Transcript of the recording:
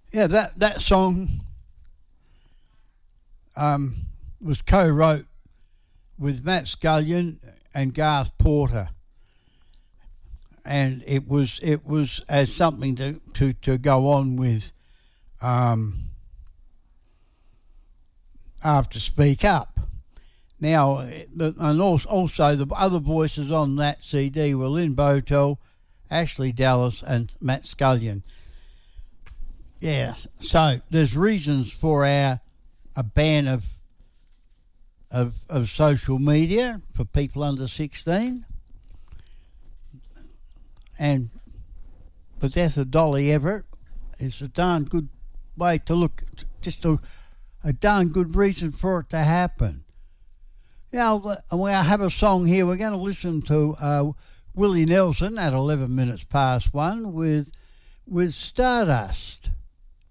Yeah, that song was co-wrote with Matt Scullion and Garth Porter, and it was as something to go on with after Speak Up. Now, and also the other voices on that CD were Lynn Botel, Ashley Dallas, and Matt Scullion. Yeah, so there's reasons for a ban of social media for people under 16, and the death of Dolly Everett is a darn good way to look, just a darn good reason for it to happen. Now, we have a song here. We're going to listen to Willie Nelson at 11 minutes past 1 with Stardust.